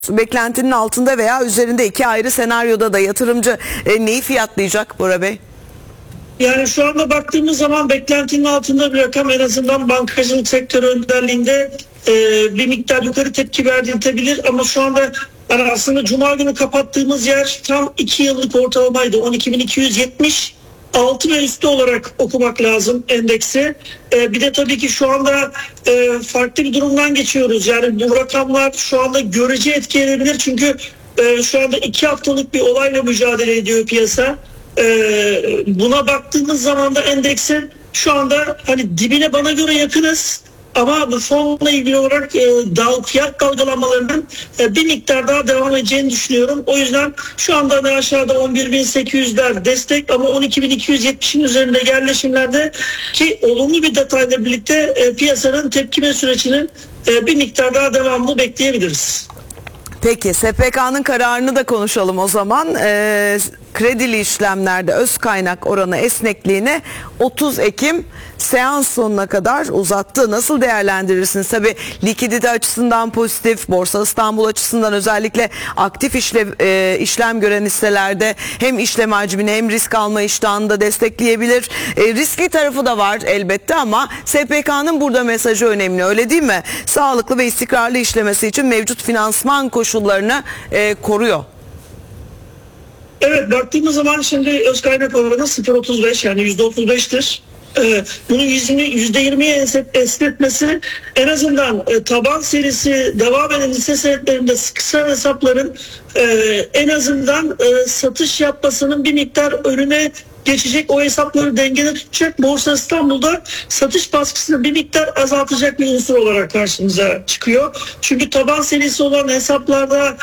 Beklentinin altında veya üzerinde iki ayrı senaryoda da yatırımcı neyi fiyatlayacak Bora Bey? Yani şu anda baktığımız zaman beklentinin altında bir rakam, en azından bankacılık sektörü önderliğinde bir miktar yukarı tepki verdirtebilir. Ama şu anda yani aslında Cuma günü kapattığımız yer tam 2 yıllık ortalamaydı. 12.270. Altı ve üstü olarak okumak lazım endeksi. Bir de tabii ki şu anda farklı bir durumdan geçiyoruz. Yani bu rakamlar şu anda görece etki edebilir. Çünkü şu anda 2 haftalık bir olayla mücadele ediyor piyasa. Buna baktığımız zaman da endeksin şu anda hani dibine bana göre yakınız. Ama bu fonla ilgili olarak fiyat dalgalanmalarının bir miktar daha devam edeceğini düşünüyorum. O yüzden şu anda aşağıda 11.800'ler destek ama 12.270'in üzerinde yerleşimlerde ki olumlu bir detayla birlikte piyasanın tepkime sürecinin bir miktar daha devamlı bekleyebiliriz. Peki SPK'nın kararını da konuşalım o zaman. Kredili işlemlerde öz kaynak oranı esnekliğini 30 Ekim seans sonuna kadar uzattı. Nasıl değerlendirirsiniz? Tabii likidite açısından pozitif, Borsa İstanbul açısından özellikle aktif işlem gören hisselerde hem işlem hacmini hem risk alma iştahını da destekleyebilir. Riskli tarafı da var elbette ama SPK'nın burada mesajı önemli, öyle değil mi? Sağlıklı ve istikrarlı işlemesi için mevcut finansman koşullarını koruyor. Evet, baktığımız zaman şimdi öz kaynak oranı 0.35 yani %35'tir. Bunun %20'ye esnetmesi en azından taban serisi devam eden hisse senetlerinde kısa hesapların en azından satış yapmasının bir miktar önüne geçecek, o hesapları dengede tutacak. Borsa İstanbul'da satış baskısını bir miktar azaltacak bir unsur olarak karşımıza çıkıyor. Çünkü taban serisi olan hesaplarda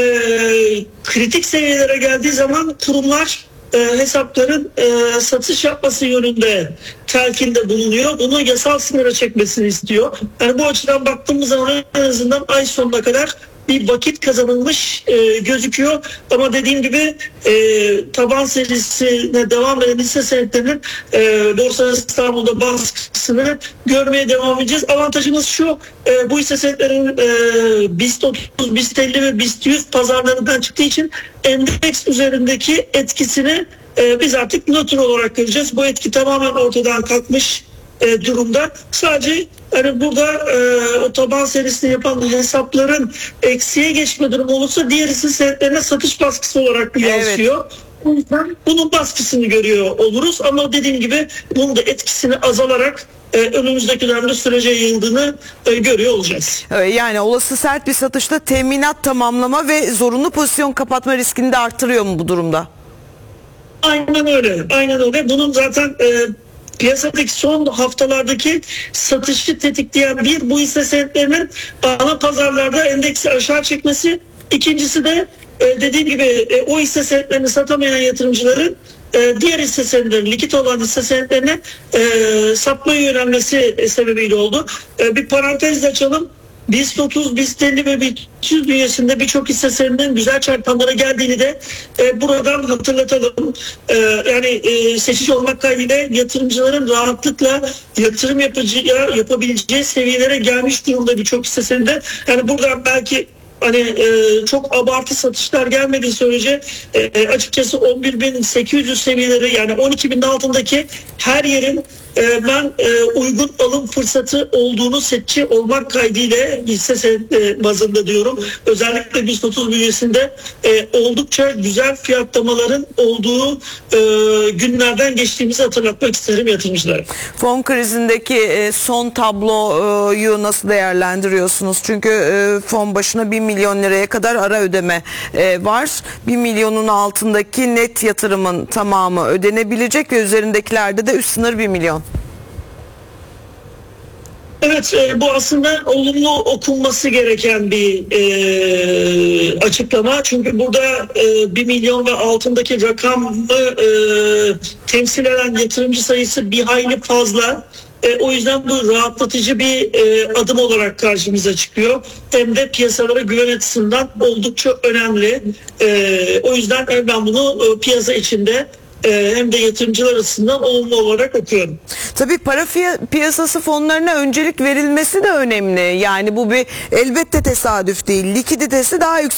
kritik seviyelere geldiği zaman kurumlar hesapların satış yapması yönünde telkinde bulunuyor. Bunu yasal sınıra çekmesini istiyor. Yani bu açıdan baktığımız zaman en azından ay sonuna kadar bir vakit kazanılmış gözüküyor. Ama dediğim gibi taban serisine devam eden hisse senetlerinin Borsa İstanbul'da baskısını görmeye devam edeceğiz. Avantajımız şu, bu hisse senetlerin BIST 30, BIST 50 ve BIST 100 pazarlarından çıktığı için endeks üzerindeki etkisini biz artık nötr olarak göreceğiz. Bu etki tamamen ortadan kalkmış durumda. Sadece hani burada o taban serisini yapan hesapların eksiye geçme durumu olursa diğer hisse senetlerine satış baskısı olarak yansıyor. Evet. O yüzden bunun baskısını görüyor oluruz ama dediğim gibi bunun da etkisini azalarak önümüzdeki dönemde sürece yayıldığını görüyor olacağız. Yani olası sert bir satışta teminat tamamlama ve zorunlu pozisyon kapatma riskini de arttırıyor mu bu durumda? Aynen öyle. Aynen öyle. Bunun zaten piyasadaki son haftalardaki satışı tetikleyen bir, bu hisse senetlerinin ana pazarlarda endeksi aşağı çekmesi. İkincisi de dediğim gibi o hisse senetlerini satamayan yatırımcıların diğer hisse senetleri, likit olan hisse senetlerine satmaya yönelmesi sebebiyle oldu. Bir parantez açalım. BIST 30, BIST 50 ve BIST 100 bünyesinde birçok hisse senedinin güzel çarpanlara geldiğini de buradan hatırlatalım. Yani seçici olmak kaydıyla yatırımcıların rahatlıkla yatırım yapabileceği seviyelere gelmiş durumda birçok hisse senedi. Yani buradan belki hani çok abartı satışlar gelmediği sürece açıkçası 11.800 seviyeleri, yani 12.000'in altındaki her yerin ben uygun alım fırsatı olduğunu seçici olmak kaydıyla hisse senedi bazında diyorum. Özellikle BIST 30 bünyesinde oldukça güzel fiyatlamaların olduğu günlerden geçtiğimizi hatırlatmak isterim yatırımcılara. Fon krizindeki son tabloyu nasıl değerlendiriyorsunuz? Çünkü fon başına 1 milyon liraya kadar ara ödeme var. 1 milyonun altındaki net yatırımın tamamı ödenebilecek ve üzerindekilerde de üst sınır 1 milyon. Evet, bu aslında olumlu okunması gereken bir açıklama. Çünkü burada 1 milyon ve altındaki rakamı temsil eden yatırımcı sayısı bir hayli fazla. O yüzden bu rahatlatıcı bir adım olarak karşımıza çıkıyor. Hem de piyasalara güven açısından oldukça önemli. O yüzden ben bunu piyasa içinde hem de yatırımcılar açısından olumlu olarak okuyorum. Tabii para piyasası fonlarına öncelik verilmesi de önemli. Yani bu bir elbette tesadüf değil. Likiditesi daha yüksek